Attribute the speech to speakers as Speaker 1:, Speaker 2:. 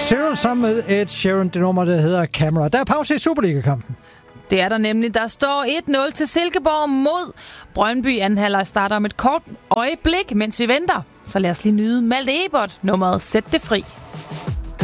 Speaker 1: Zero sammen med Ed Sheeran, det nummer, der hedder Camera. Der er pause i Superliga-kampen.
Speaker 2: Det er der nemlig. Der står 1-0 til Silkeborg mod Brøndby. Anden halvleg starter om et kort øjeblik, mens vi venter. Så lad os lige nyde Malte Ebert, nummeret Sæt det fri.